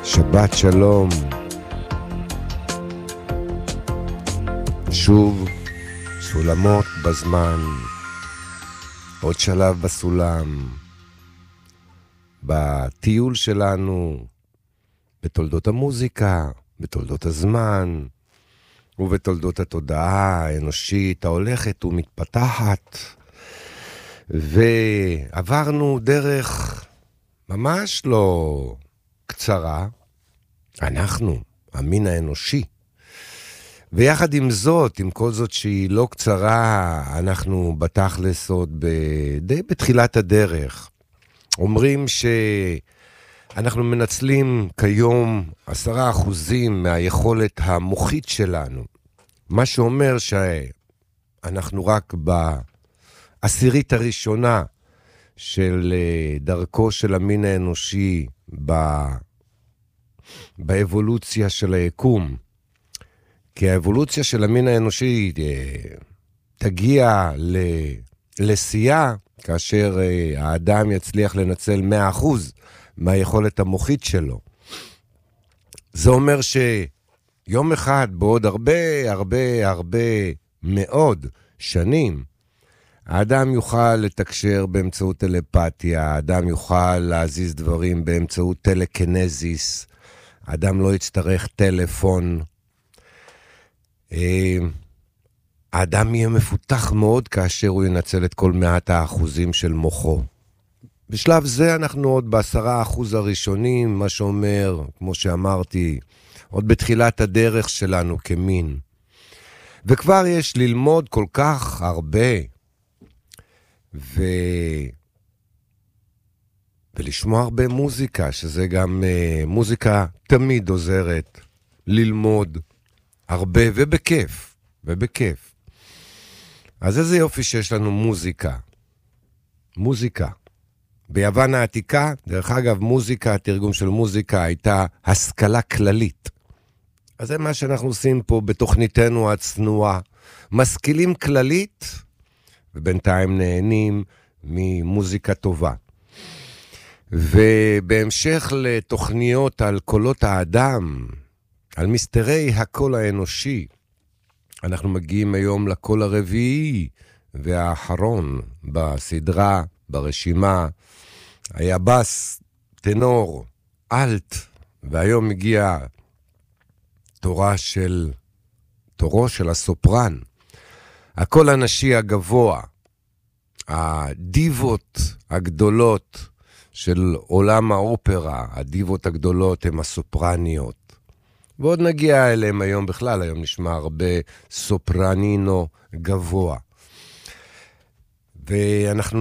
שבת שלום. שוב סולמות בזמן, עוד שלב בסולם, בטיול שלנו בתולדות המוזיקה, בתולדות הזמן ובתולדות התודעה האנושית ההולכת ומתפתחת. ועברנו דרך ממש לא קצרה, אנחנו, המין האנושי. ויחד עם זאת, עם כל זאת שהיא לא קצרה, אנחנו בתכלס עוד די בתחילת הדרך. אומרים שאנחנו מנצלים כיום 10% מהיכולת המוחית שלנו. מה שאומר שאנחנו רק בעשירית הראשונה של דרכו של המין האנושי באבולוציה של היקום. כי האבולוציה של המין האנושי תגיע לשיאה כאשר האדם יצליח לנצל 100% מהיכולת המוחית שלו. זה אומר שיום אחד בעוד הרבה מאוד שנים האדם יוכל לתקשר באמצעות טלפתיה, האדם יוכל להזיז דברים באמצעות טלקינזיס, האדם לא יצטרך טלפון. האדם יהיה מפותח מאוד כאשר הוא ינצל את כל 100% של מוחו. בשלב זה אנחנו עוד ב10% הראשונים, מה שאומר, כמו שאמרתי, עוד בתחילת הדרך שלנו כמין. וכבר יש ללמוד כל כך הרבה, ולשמוע הרבה מוזיקה, שזה גם מוזיקה תמיד עוזרת ללמוד הרבה ובכיף. אז איזה יופי שיש לנו מוזיקה. ביוון העתיקה, דרך אגב, מוזיקה, התרגום של מוזיקה הייתה השכלה כללית. אז זה מה שאנחנו עושים פה בתוכניתנו הצנועה. משכילים כללית, ובינתיים נהנים ממוזיקה טובה. ובהמשך לתוכניות על קולות האדם, על מסתרי הקול האנושי, אנחנו מגיעים היום לקול הרביעי והאחרון בסדרה, ברשימה. היה בס, טנור, אלט, והיום מגיע תורו של הסופרן. הקול הנשי הגבוה, הדיבות הגדולות של עולם האופרה, הדיבות הגדולות הן הסופרניות. ועוד נגיע אליהם היום בכלל, היום נשמע הרבה סופרנינו גבוה. ואנחנו